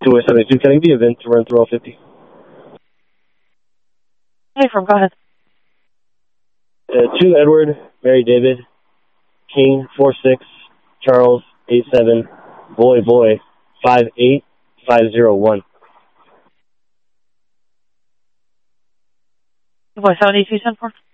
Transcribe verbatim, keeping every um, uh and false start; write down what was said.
two seventy-two, can I be a VIN to run through all fifty? Hey, from, go ahead. Uh, two Edward, Mary David, King, four six, Charles, eight seven, Boy, Boy, five eight, five zero one. What, seven eight two ten four?